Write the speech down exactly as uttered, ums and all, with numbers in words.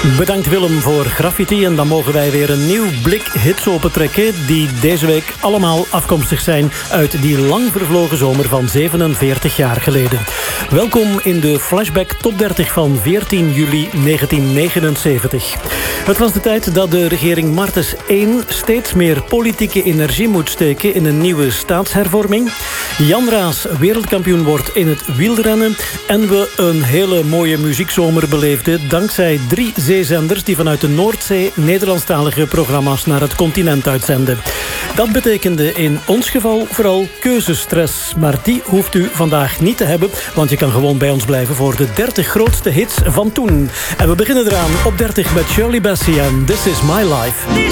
Bedankt Willem voor Graffiti. En dan mogen wij weer een nieuw blik hits opentrekken die deze week allemaal afkomstig zijn uit die lang vervlogen zomer van zevenenveertig jaar geleden. Welkom in de Flashback Top dertig van veertien juli negentien negenenzeventig. Het was de tijd dat de regering Martens één steeds meer politieke energie moet steken in een nieuwe staatshervorming. Jan Raas wereldkampioen wordt in het wielrennen. En we een hele mooie muziekzomer beleefden dankzij drie zeezenders die vanuit de Noordzee Nederlandstalige programma's naar het continent uitzenden. Dat betekende in ons geval vooral keuzestress. Maar die hoeft u vandaag niet te hebben, want je kan gewoon bij ons blijven voor de dertig grootste hits van toen. En we beginnen eraan op dertig met Shirley Bassey en This Is My Life.